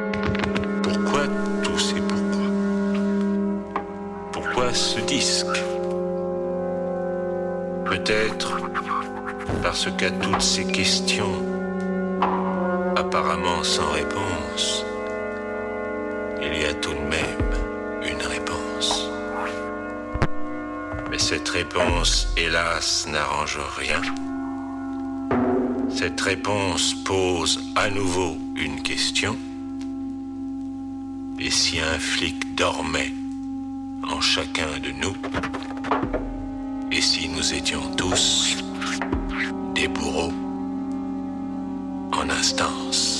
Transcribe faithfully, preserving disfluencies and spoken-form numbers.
Pourquoi tous ces pourquoi? Pourquoi ce disque? Peut-être parce qu'à toutes ces questions, apparemment sans réponse, il y a tout de même une réponse. Mais cette réponse, hélas, n'arrange rien. Cette réponse pose à nouveau une question. Et si un flic dormait en chacun de nous, et si nous étions tous des bourreaux en instance?